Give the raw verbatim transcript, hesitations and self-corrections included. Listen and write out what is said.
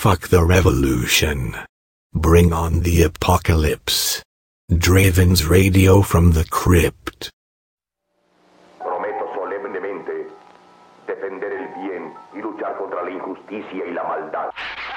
Fuck the revolution. Bring on the apocalypse. Draven's radio from the crypt. Prometo solemnemente defender el bien y luchar contra la injusticia y la maldad.